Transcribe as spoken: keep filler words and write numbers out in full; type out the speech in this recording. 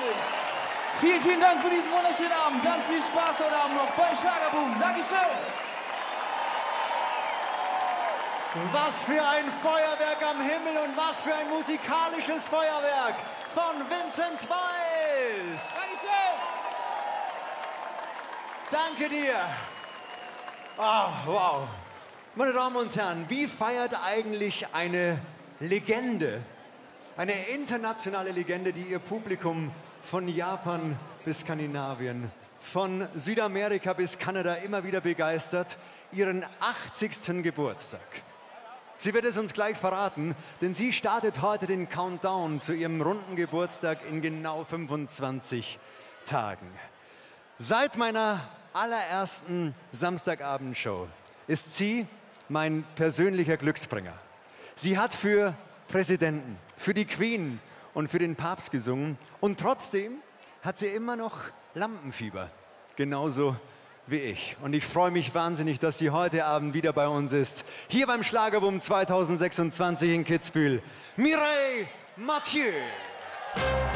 Dankeschön. Vielen, vielen Dank für diesen wunderschönen Abend. Ganz viel Spaß heute Abend noch beim Schlagerboom. Dankeschön. Was für ein Feuerwerk am Himmel und was für ein musikalisches Feuerwerk von Vincent Weiss. Dankeschön. Danke dir. Oh, wow. Meine Damen und Herren, wie feiert eigentlich eine Legende, eine internationale Legende, die ihr Publikum von Japan bis Skandinavien, von Südamerika bis Kanada immer wieder begeistert, ihren achtzigsten Geburtstag? Sie wird es uns gleich verraten, denn sie startet heute den Countdown zu ihrem runden Geburtstag in genau fünfundzwanzig Tagen. Seit meiner allerersten Samstagabendshow ist sie mein persönlicher Glücksbringer. Sie hat für Präsidenten, für die Queen und für den Papst gesungen und trotzdem hat sie immer noch Lampenfieber, genauso wie ich. Und ich freue mich wahnsinnig, dass sie heute Abend wieder bei uns ist. Hier beim Schlagerboom zweitausendsechsundzwanzig in Kitzbühel. Mireille Mathieu.